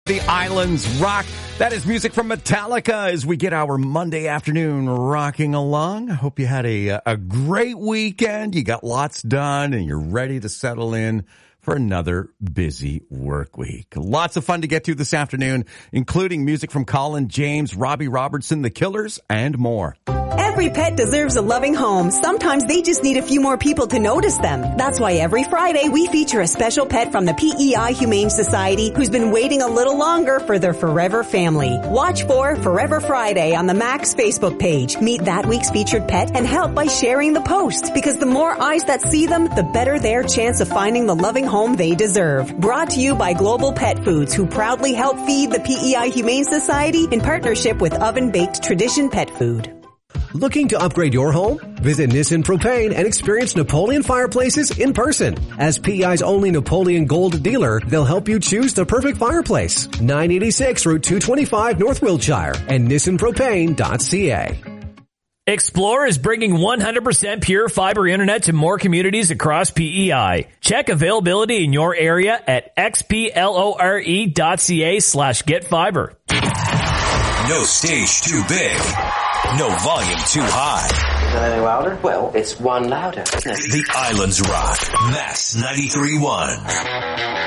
The Islands Rock. That is music from Metallica as we get our Monday afternoon rocking along. I hope you had a great weekend. You got lots done and you're ready to settle in for another busy work week. Lots of fun to get to this afternoon, including music from Colin James, Robbie Robertson, The Killers, and more. Every pet deserves a loving home. Sometimes they just need a few more people to notice them. That's why every Friday we feature a special pet from the PEI Humane Society who's been waiting a little longer for their forever family. Watch for Forever Friday on the Max Facebook page. Meet that week's featured pet and help by sharing the post, because the more eyes that see them, the better their chance of finding the loving home they deserve. Brought to you by Global Pet Foods, who proudly help feed the PEI Humane Society in partnership with Oven Baked Tradition Pet Food. Looking to upgrade your home? Visit Nissan Propane and experience Napoleon fireplaces in person. As PEI's only Napoleon Gold dealer, they'll help you choose the perfect fireplace. 986 Route 225 North Wiltshire and nissanpropane.ca. Explore is bringing 100% pure fiber internet to more communities across PEI. Check availability in your area at xplore.ca/getfiber. No stage too big. No volume too high. Is that any louder? Well, it's one louder, isn't it? The Islands Rock. Max 93.1.